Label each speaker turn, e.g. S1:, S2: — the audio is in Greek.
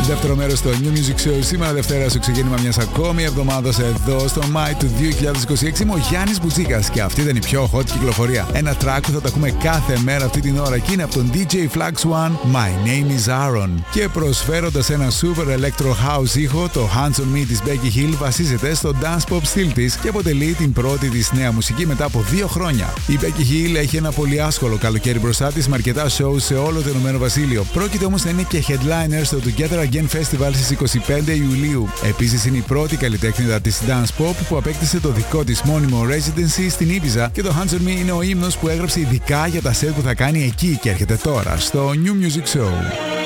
S1: Δεύτερο μέρος στο New Music Show. Σήμερα Δευτέρα στο ξεκίνημα μιας ακόμη εβδομάδας εδώ στο Μάη του 2026. Είμαι ο Γιάννης Μπουτζίκας και αυτή ήταν η πιο hot κυκλοφορία. Ένα track που θα τα ακούμε κάθε μέρα αυτή την ώρα και είναι από τον DJ Flux One, My Name is Aaron. Και προσφέροντας ένα super electro house ήχο, το Hands on Me της Becky Hill βασίζεται στο dance pop στυλ της και αποτελεί την πρώτη της νέα μουσική μετά από 2 χρόνια. Η Becky Hill έχει ένα πολύ άσχολο καλοκαίρι μπροστά της με αρκετά shows σε όλο το Ηνωμένο Βασίλειο. Πρόκειται όμως να είναι και headliner στο Together Again Festival στις 25 Ιουλίου. Επίσης είναι η πρώτη καλλιτέχνηδα της dance pop που απέκτησε το δικό της μόνιμο residency στην Ήπιζα και το Hands on Me είναι ο ύμνος που έγραψε ειδικά για τα set που θα κάνει εκεί και έρχεται τώρα στο New Music Show.